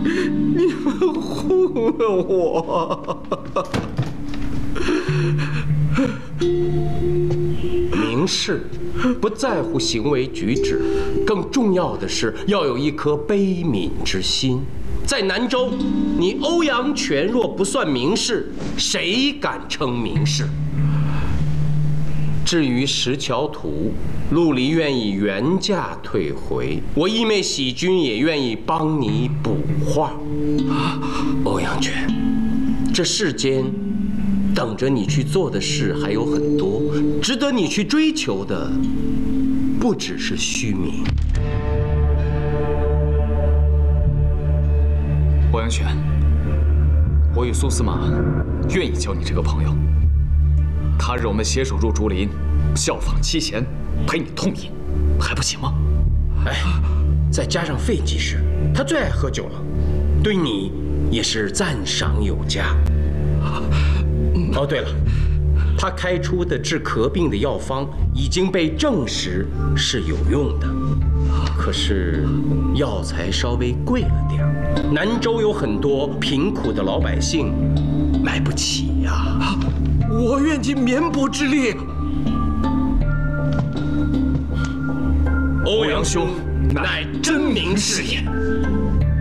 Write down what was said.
你们糊弄我！明士不在乎行为举止，更重要的是要有一颗悲悯之心。在南州，你欧阳全若不算名士，谁敢称名士？至于石桥图，陆离愿意原价退回，我义妹喜君也愿意帮你补画。欧阳全，这世间等着你去做的事还有很多，值得你去追求的不只是虚名。 欧阳全，我与苏司马愿意交你这个朋友。他日我们携手入竹林，效仿妻贤，陪你痛饮，还不行吗？ 哎，再加上费技师，他最爱喝酒了，对你也是赞赏有加。哦，对了，他开出的治咳病的药方已经被证实是有用的，可是药材稍微贵了点儿，南州有很多贫苦的老百姓买不起呀。 我愿尽绵薄之力。 欧阳兄乃真名士也。